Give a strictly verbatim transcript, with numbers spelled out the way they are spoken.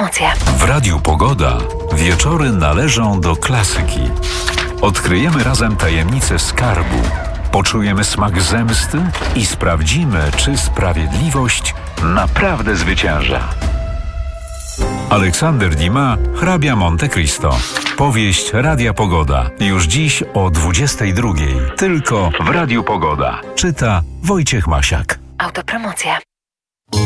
Autopromocja. W Radiu Pogoda wieczory należą do klasyki. Odkryjemy razem tajemnicę skarbu, poczujemy smak zemsty i sprawdzimy, czy sprawiedliwość naprawdę zwycięża. Aleksander Dumas, hrabia Monte Cristo. Powieść Radia Pogoda. Już dziś o dwudziestej drugiej. Tylko w Radiu Pogoda. Czyta Wojciech Masiak. Autopromocja.